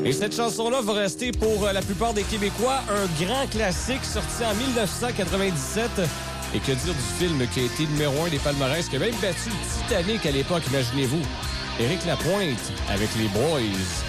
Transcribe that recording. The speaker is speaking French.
Et cette chanson-là va rester pour la plupart des Québécois un grand classique sorti en 1997. Et que dire du film qui a été numéro 1 des palmarès, qui a même battu le Titanic à l'époque, imaginez-vous. Éric Lapointe avec les Boys.